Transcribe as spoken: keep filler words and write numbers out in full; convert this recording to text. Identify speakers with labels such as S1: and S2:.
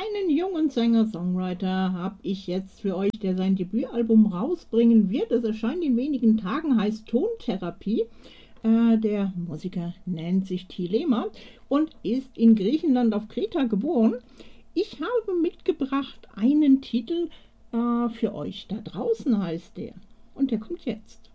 S1: einen jungen Sänger-Songwriter habe ich jetzt für euch, der sein Debütalbum rausbringen wird. Es erscheint in wenigen Tagen, heißt Tontherapie. Äh, der Musiker nennt sich Thelema und ist in Griechenland auf Kreta geboren. Ich habe mitgebracht einen Titel äh, für euch. Da draußen heißt der. Und der kommt jetzt.